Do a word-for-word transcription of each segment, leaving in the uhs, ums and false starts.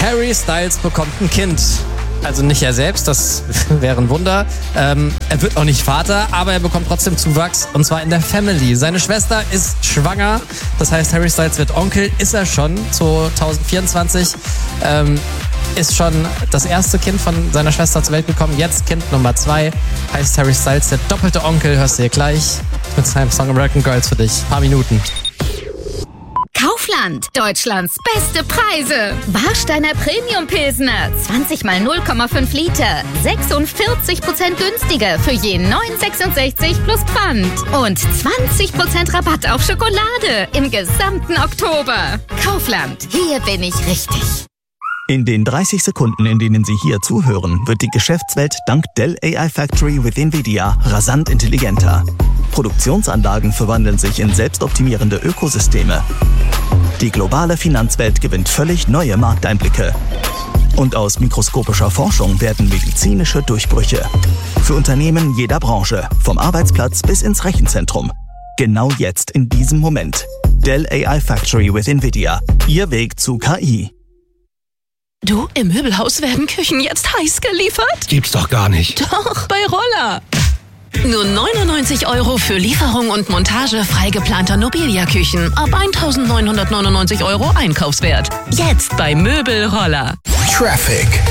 Harry Styles bekommt ein Kind. Also nicht er selbst, das wäre ein Wunder. Ähm, er wird auch nicht Vater, aber er bekommt trotzdem Zuwachs, und zwar in der Family. Seine Schwester ist schwanger, das heißt, Harry Styles wird Onkel, ist er schon, zwanzig vierundzwanzig. Ähm, ist schon das erste Kind von seiner Schwester zur Welt gekommen. Jetzt Kind Nummer zwei, heißt Harry Styles, der doppelte Onkel, hörst du hier gleich mit seinem Song American Girls für dich. Ein paar Minuten. Kaufland, Deutschlands beste Preise. Warsteiner Premium Pilsner, zwanzig mal null Komma fünf Liter, sechsundvierzig Prozent günstiger für je neun sechsundsechzig plus Pfand. Und zwanzig Prozent Rabatt auf Schokolade im gesamten Oktober. Kaufland, hier bin ich richtig. In den dreißig Sekunden, in denen Sie hier zuhören, wird die Geschäftswelt dank Dell A I Factory with NVIDIA rasant intelligenter. Produktionsanlagen verwandeln sich in selbstoptimierende Ökosysteme. Die globale Finanzwelt gewinnt völlig neue Markteinblicke. Und aus mikroskopischer Forschung werden medizinische Durchbrüche. Für Unternehmen jeder Branche, vom Arbeitsplatz bis ins Rechenzentrum. Genau jetzt in diesem Moment. Dell A I Factory with NVIDIA. Ihr Weg zu K I. Du, im Möbelhaus werden Küchen jetzt heiß geliefert? Gibt's doch gar nicht. Doch, bei Roller. Nur neunundneunzig Euro für Lieferung und Montage frei geplanter Nobilia-Küchen. Ab eintausendneunhundertneunundneunzig Euro Einkaufswert. Jetzt bei Möbelroller. Traffic.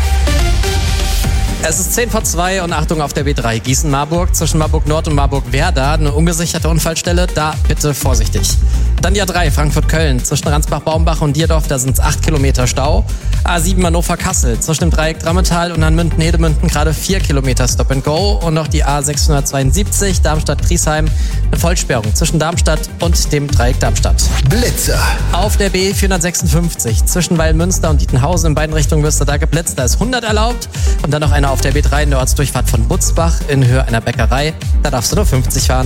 Es ist zehn vor zwei und Achtung auf der B drei Gießen-Marburg zwischen Marburg Nord und Marburg-Werder. Eine ungesicherte Unfallstelle, da bitte vorsichtig. Dann die A drei Frankfurt-Köln zwischen Ransbach-Baumbach und Dierdorf, da sind es acht Kilometer Stau. A sieben Hannover-Kassel zwischen dem Dreieck Drammetal und München-Hedemünden gerade vier Kilometer Stop and Go. Und noch die A sechshundertzweiundsiebzig Darmstadt-Griesheim, eine Vollsperrung zwischen Darmstadt und dem Dreieck Darmstadt. Blitzer. Auf der B vierhundertsechsundfünfzig zwischen Weilmünster und Dietenhausen in beiden Richtungen wirst du da geblitzt, da ist hundert erlaubt. Und dann noch eine auf der B drei in der Ortsdurchfahrt von Butzbach in Höhe einer Bäckerei, da darfst du nur fünfzig fahren.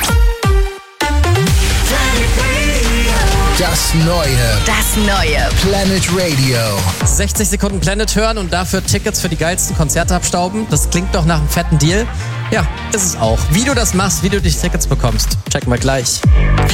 Das Neue. Das Neue. Planet Radio. sechzig Sekunden Planet hören und dafür Tickets für die geilsten Konzerte abstauben. Das klingt doch nach einem fetten Deal. Ja, ist es auch. Wie du das machst, wie du die Tickets bekommst, checken wir gleich.